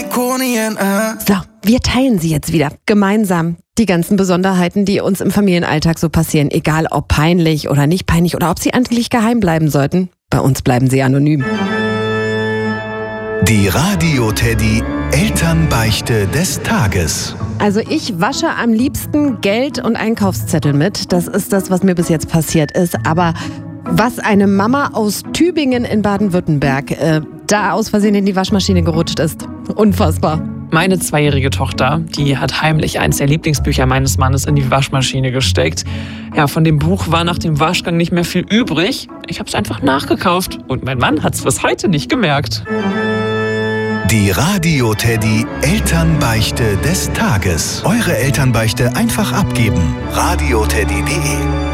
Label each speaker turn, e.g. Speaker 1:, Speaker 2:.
Speaker 1: So, wir teilen sie jetzt wieder. Gemeinsam. Die ganzen Besonderheiten, die uns im Familienalltag so passieren. Egal ob peinlich oder nicht peinlich oder ob sie eigentlich geheim bleiben sollten. Bei uns bleiben sie anonym.
Speaker 2: Die Radio-Teddy Elternbeichte des Tages.
Speaker 1: Also ich wasche am liebsten Geld und Einkaufszettel mit. Das ist das, was mir bis jetzt passiert ist. Aber was eine Mama aus Tübingen in Baden-Württemberg da aus Versehen in die Waschmaschine gerutscht ist. Unfassbar.
Speaker 3: Meine 2-jährige Tochter, die hat heimlich eins der Lieblingsbücher meines Mannes in die Waschmaschine gesteckt. Ja, von dem Buch war nach dem Waschgang nicht mehr viel übrig. Ich habe es einfach nachgekauft und mein Mann hat es bis heute nicht gemerkt.
Speaker 2: Die Radio-Teddy Elternbeichte des Tages. Eure Elternbeichte einfach abgeben. radioteddy.de